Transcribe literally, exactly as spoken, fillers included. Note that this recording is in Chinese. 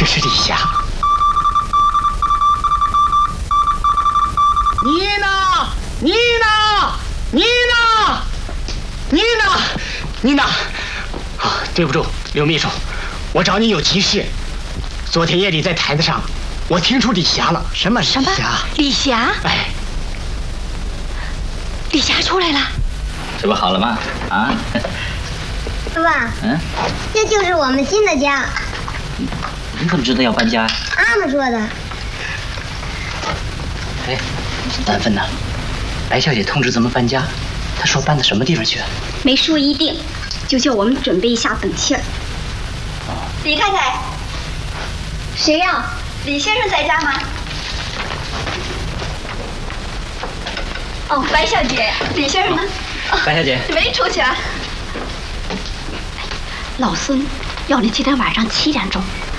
这是李霞。妮娜，妮娜，妮娜，妮娜，妮娜。啊，对不住，刘秘书，我找你有急事。昨天夜里在台子上，我听出李霞了。什么什么？李霞？ 哎， 李霞出来了。 这不好了吗？啊？ 爸爸， 嗯， 这就是我们新的家。 你怎么知道要搬家？ 阿姆说的。 哎，丹芬呢？白小姐通知咱们搬家，她说搬到什么地方去？ 没说一定，就叫我们准备一下等信儿。 哦， 李太太， 谁呀？ 李先生在家吗？哦，白小姐，李先生呢？ 哦、白小姐没出去啊。 老孙要你今天晚上七点钟